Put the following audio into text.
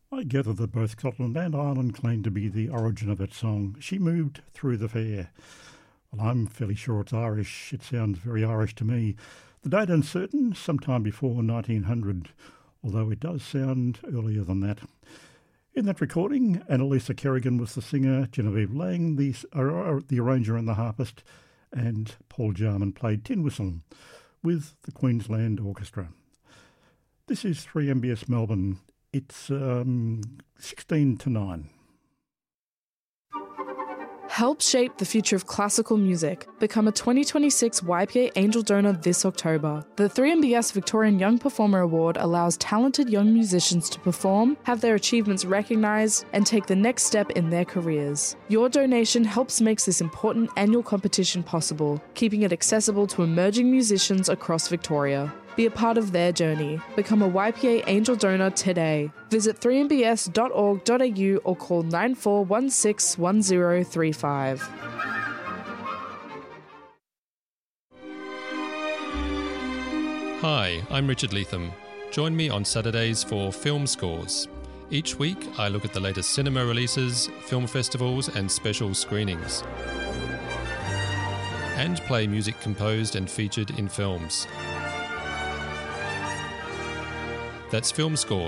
I gather that both Scotland and Ireland claim to be the origin of that song. She moved through the fair. Well, I'm fairly sure it's Irish. It sounds very Irish to me. The date uncertain, sometime before 1900, although it does sound earlier than that. In that recording, Annalisa Kerrigan was the singer, Genevieve Lang the arranger and the harpist, and Paul Jarman played tin whistle with the Queensland Orchestra. This is 3MBS Melbourne. It's 16 to 9. Help shape the future of classical music. Become a 2026 YPA Angel Donor this October. The 3MBS Victorian Young Performer Award allows talented young musicians to perform, have their achievements recognised, and take the next step in their careers. Your donation helps make this important annual competition possible, keeping it accessible to emerging musicians across Victoria. Be a part of their journey. Become a YPA Angel Donor today. Visit 3mbs.org.au or call 94161035. Hi, I'm Richard Leatham. Join me on Saturdays for Film Scores. Each week, I look at the latest cinema releases, film festivals, and special screenings. And play music composed and featured in films. That's Film Scores.